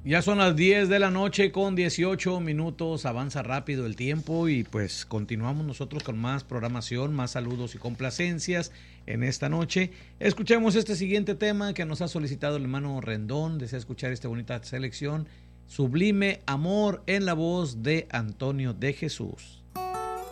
Ya son las 10 de la noche con 18 minutos, avanza rápido el tiempo y pues continuamos nosotros con más programación, más saludos y complacencias en esta noche. Escuchemos este siguiente tema que nos ha solicitado el hermano Rendón, desea escuchar esta bonita selección, Sublime Amor, en la voz de Antonio de Jesús.